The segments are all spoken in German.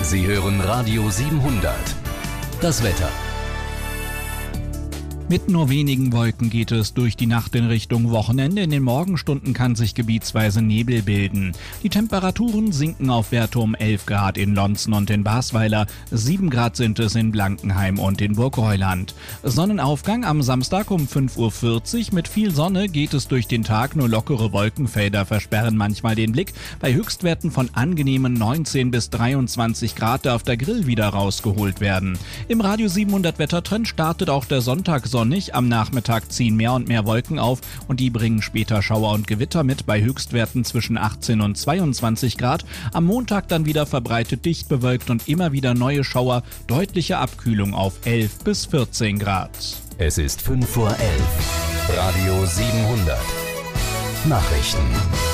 Sie hören Radio 700. Das Wetter. Mit nur wenigen Wolken geht es durch die Nacht in Richtung Wochenende. In den Morgenstunden kann sich gebietsweise Nebel bilden. Die Temperaturen sinken auf Werte um 11 Grad in Lonzen und in Basweiler. 7 Grad sind es in Blankenheim und in Burgheuland. Sonnenaufgang am Samstag um 5:40 Uhr. Mit viel Sonne geht es durch den Tag. Nur lockere Wolkenfelder versperren manchmal den Blick. Bei Höchstwerten von angenehmen 19 bis 23 Grad darf der Grill wieder rausgeholt werden. Im Radio 700 Wettertrend startet auch der Sonntag sonnig. Am Nachmittag ziehen mehr und mehr Wolken auf und die bringen später Schauer und Gewitter mit bei Höchstwerten zwischen 18 und 22 Grad. Am Montag dann wieder verbreitet dicht bewölkt und immer wieder neue Schauer, deutliche Abkühlung auf 11 bis 14 Grad. Es ist 5:11 Uhr. Radio 700. Nachrichten.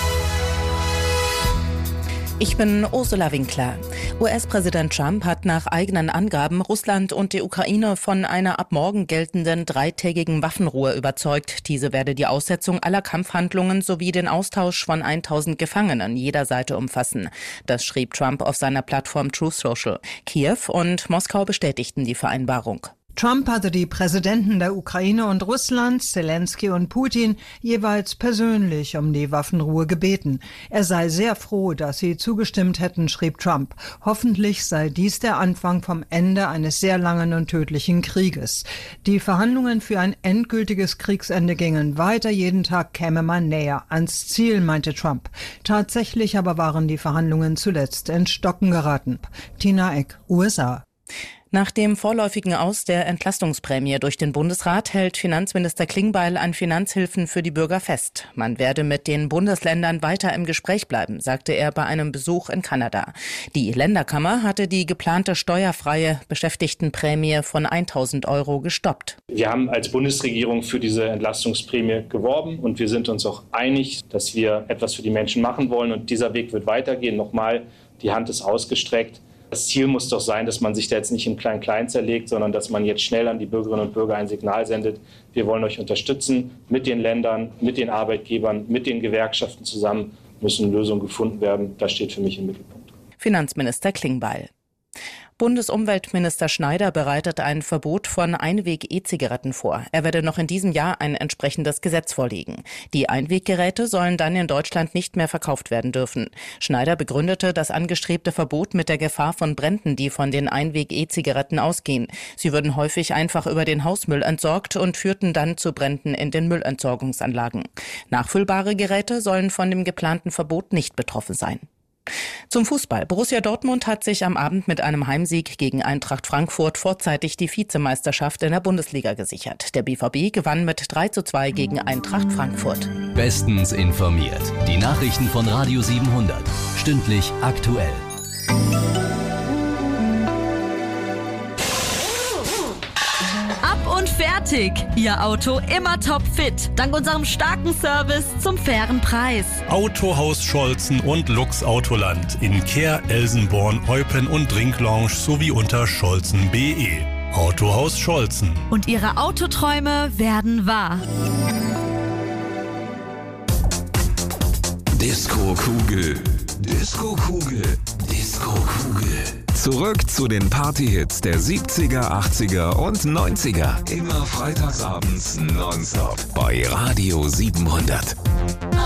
Ich bin Ursula Winkler. US-Präsident Trump hat nach eigenen Angaben Russland und die Ukraine von einer ab morgen geltenden 3-tägigen Waffenruhe überzeugt. Diese werde die Aussetzung aller Kampfhandlungen sowie den Austausch von 1000 Gefangenen jeder Seite umfassen. Das schrieb Trump auf seiner Plattform Truth Social. Kiew und Moskau bestätigten die Vereinbarung. Trump hatte die Präsidenten der Ukraine und Russlands, Zelensky und Putin, jeweils persönlich um die Waffenruhe gebeten. Er sei sehr froh, dass sie zugestimmt hätten, schrieb Trump. Hoffentlich sei dies der Anfang vom Ende eines sehr langen und tödlichen Krieges. Die Verhandlungen für ein endgültiges Kriegsende gingen weiter. Jeden Tag käme man näher ans Ziel, meinte Trump. Tatsächlich aber waren die Verhandlungen zuletzt ins Stocken geraten. Tina Eck, USA. Nach dem vorläufigen Aus der Entlastungsprämie durch den Bundesrat hält Finanzminister Klingbeil an Finanzhilfen für die Bürger fest. Man werde mit den Bundesländern weiter im Gespräch bleiben, sagte er bei einem Besuch in Kanada. Die Länderkammer hatte die geplante steuerfreie Beschäftigtenprämie von 1.000 € gestoppt. Wir haben als Bundesregierung für diese Entlastungsprämie geworben und wir sind uns auch einig, dass wir etwas für die Menschen machen wollen und dieser Weg wird weitergehen. Nochmal, die Hand ist ausgestreckt. Das Ziel muss doch sein, dass man sich da jetzt nicht im Klein-Klein zerlegt, sondern dass man jetzt schnell an die Bürgerinnen und Bürger ein Signal sendet. Wir wollen euch unterstützen mit den Ländern, mit den Arbeitgebern, mit den Gewerkschaften zusammen müssen Lösungen gefunden werden. Das steht für mich im Mittelpunkt. Finanzminister Klingbeil. Bundesumweltminister Schneider bereitet ein Verbot von Einweg-E-Zigaretten vor. Er werde noch in diesem Jahr ein entsprechendes Gesetz vorlegen. Die Einweggeräte sollen dann in Deutschland nicht mehr verkauft werden dürfen. Schneider begründete das angestrebte Verbot mit der Gefahr von Bränden, die von den Einweg-E-Zigaretten ausgehen. Sie würden häufig einfach über den Hausmüll entsorgt und führten dann zu Bränden in den Müllentsorgungsanlagen. Nachfüllbare Geräte sollen von dem geplanten Verbot nicht betroffen sein. Zum Fußball. Borussia Dortmund hat sich am Abend mit einem Heimsieg gegen Eintracht Frankfurt vorzeitig die Vizemeisterschaft in der Bundesliga gesichert. Der BVB gewann mit 3:2 gegen Eintracht Frankfurt. Bestens informiert. Die Nachrichten von Radio 700. Stündlich aktuell. Und fertig. Ihr Auto immer topfit. Dank unserem starken Service zum fairen Preis. Autohaus Scholzen und Lux Autoland in Kehr, Elsenborn, Eupen und Drinklounge sowie unter scholzen.de. Autohaus Scholzen. Und Ihre Autoträume werden wahr. Disco-Kugel. Disco-Kugel. Disco-Kugel. Zurück zu den Partyhits der 70er, 80er und 90er. Immer freitagsabends nonstop bei Radio 700.